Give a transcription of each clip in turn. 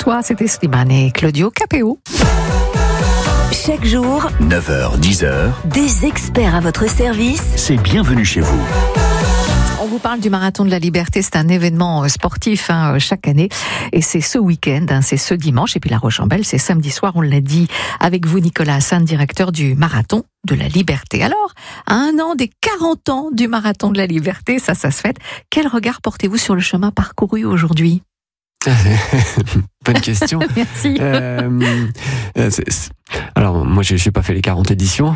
Toi, c'était Slimane et Claudio Capéo. Chaque jour, 9h-10h, des experts à votre service. c'est bienvenue chez vous. On vous parle du Marathon de la Liberté, c'est un événement sportif chaque année et c'est ce week-end, c'est ce dimanche et puis La Roche-en-Belle, c'est samedi soir, on l'a dit avec vous Nicolas Hassan, directeur du Marathon de la Liberté. Alors, à 1 an des 40 ans du Marathon de la Liberté, ça se fête, quel regard portez-vous sur le chemin parcouru aujourd'hui ? Bonne question. Merci. Alors, moi, je n'ai pas fait les 40 éditions.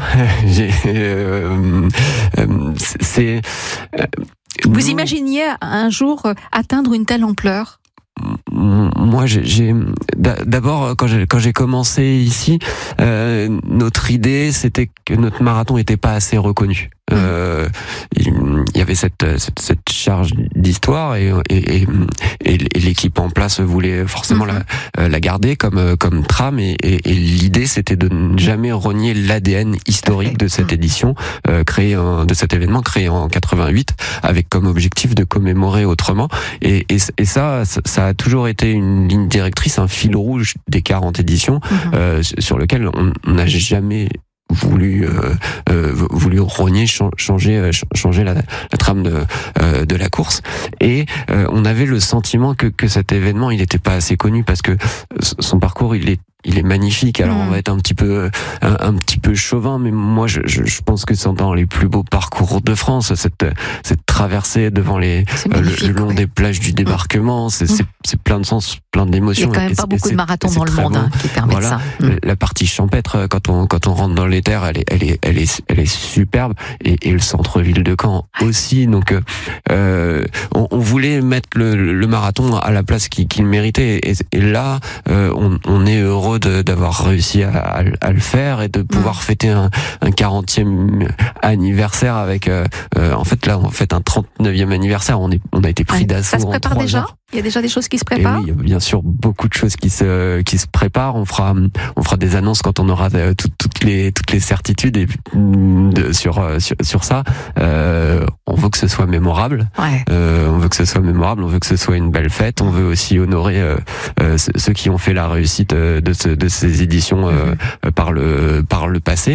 Vous imaginiez un jour atteindre une telle ampleur ? Moi, d'abord, quand j'ai commencé ici, notre idée, c'était que notre marathon n'était pas assez reconnu. Il y avait cette charge d'histoire et l'équipe en place voulait forcément la garder comme trame et l'idée c'était de ne jamais renier l'ADN historique de cette édition de cet événement créé en 88 avec comme objectif de commémorer autrement et ça a toujours été une ligne directrice, un fil rouge des 40 éditions sur lequel on n'a jamais voulu rogner, changer la trame de la course et on avait le sentiment que cet événement il n'était pas assez connu parce que son parcours il est magnifique. Alors on va être un petit peu chauvin, mais moi je pense que c'est dans les plus beaux parcours de France. Cette traversée devant le long des plages du débarquement, c'est plein de sens, plein d'émotions. Il y a quand même pas beaucoup de marathons dans le monde qui permettent ça. La partie champêtre, quand on rentre dans les terres, elle est superbe et le centre-ville de Caen aussi. Donc on voulait mettre le marathon à la place qu'il méritait et là on est heureux d'avoir réussi à le faire et de pouvoir fêter un 40e anniversaire avec en fait là on fête un 39e anniversaire, on a été pris d'assaut. Ça se prépare déjà heures. Il y a déjà des choses qui se préparent. Et oui, il y a bien sûr beaucoup de choses qui se préparent. On fera des annonces quand on aura toutes les certitudes et sur ça. On veut que ce soit mémorable. Ouais. On veut que ce soit mémorable. On veut que ce soit une belle fête. On veut aussi honorer ceux qui ont fait la réussite de ces éditions par le passé.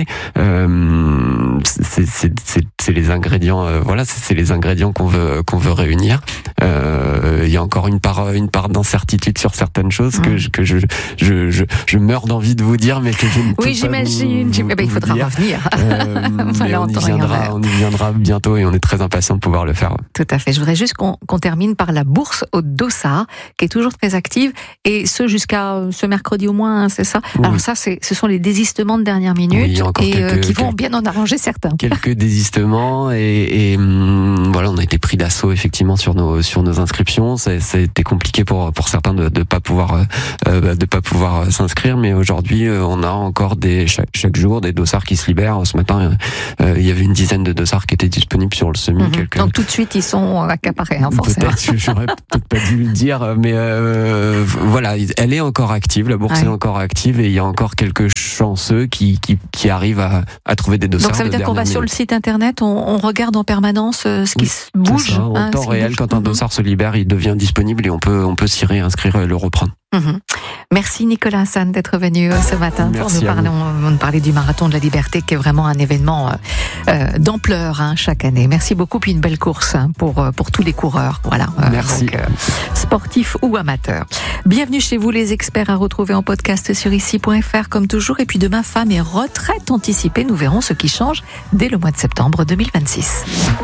C'est les ingrédients. C'est les ingrédients qu'on veut réunir. Il y a encore une part d'incertitude sur certaines choses que je meurs d'envie de vous dire, mais que je ne peux pas j'imagine. Il faudra revenir. Mais on y viendra bientôt et on est très impatient de pouvoir le faire. Tout à fait. Je voudrais juste qu'on termine par la bourse au Dossard, qui est toujours très active, et ce jusqu'à ce mercredi au moins, hein, c'est ça. Oui. Alors ça, ce sont les désistements de dernière minute qui vont bien en arranger certains. Quelques désistements et voilà, on a été pris d'assaut effectivement sur nos inscriptions. C'était compliqué pour certains de pas pouvoir s'inscrire, mais aujourd'hui on a encore chaque jour des dossards qui se libèrent. Ce matin il y avait une dizaine de dossards qui étaient disponibles sur le semi. Donc tout de suite ils sont accaparés, forcément. Peut-être, j'aurais peut-être pas dû le dire, mais voilà, elle est encore active, la bourse est encore active et il y a encore quelques chanceux qui arrivent à trouver des dossards. Donc ça veut dire qu'on va sur le site internet, on regarde en permanence ce qui se bouge. Ça, en temps réel, quand un dossard se libère, il devient disponible et on peut s'y réinscrire et le reprendre. Merci Nicolas Hassan d'être venu ce matin pour nous parler du Marathon de la Liberté qui est vraiment un événement d'ampleur chaque année. Merci beaucoup, puis une belle course pour tous les coureurs. Voilà. Merci. Donc, sportifs ou amateurs. Bienvenue chez vous les experts à retrouver en podcast sur ici.fr comme toujours. Et puis demain, femmes et retraite anticipée, nous verrons ce qui change dès le mois de septembre 2026.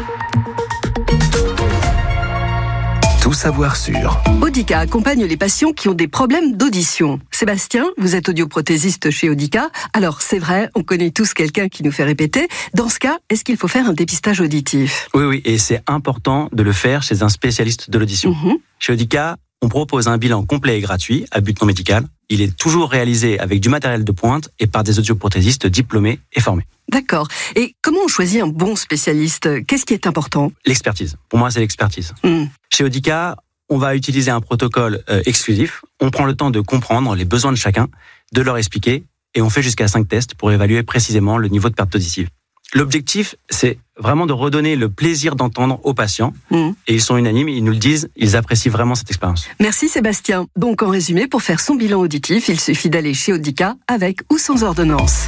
Tout savoir sur Audica accompagne les patients qui ont des problèmes d'audition. Sébastien, vous êtes audioprothésiste chez Audica. Alors, c'est vrai, on connaît tous quelqu'un qui nous fait répéter. Dans ce cas, est-ce qu'il faut faire un dépistage auditif ? Oui, et c'est important de le faire chez un spécialiste de l'audition. Chez Audica, on propose un bilan complet et gratuit à but non médical. Il est toujours réalisé avec du matériel de pointe et par des audioprothésistes diplômés et formés. D'accord. Et comment on choisit un bon spécialiste ? Qu'est-ce qui est important ? L'expertise. Pour moi, c'est l'expertise. Chez Audica, on va utiliser un protocole exclusif. On prend le temps de comprendre les besoins de chacun, de leur expliquer, et on fait jusqu'à 5 tests pour évaluer précisément le niveau de perte auditive. L'objectif, c'est vraiment de redonner le plaisir d'entendre aux patients. Et ils sont unanimes, ils nous le disent, ils apprécient vraiment cette expérience. Merci Sébastien. Donc en résumé, pour faire son bilan auditif, il suffit d'aller chez Audica avec ou sans ordonnance.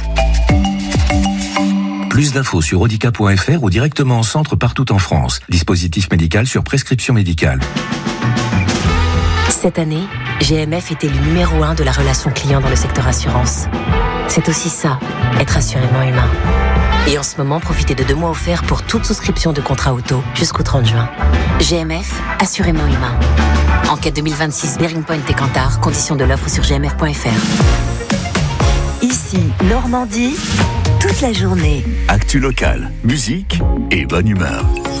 Plus d'infos sur audica.fr ou directement en centre partout en France. Dispositif médical sur prescription médicale. Cette année, GMF est élu numéro 1 de la relation client dans le secteur assurance. C'est aussi ça, être assurément humain. Et en ce moment, profitez de 2 mois offerts pour toute souscription de contrat auto jusqu'au 30 juin. GMF, assurément humain. Enquête 2026, Bearing Point et Kantar, conditions de l'offre sur gmf.fr. Ici, Normandie, toute la journée. Actu locale, musique et bonne humeur.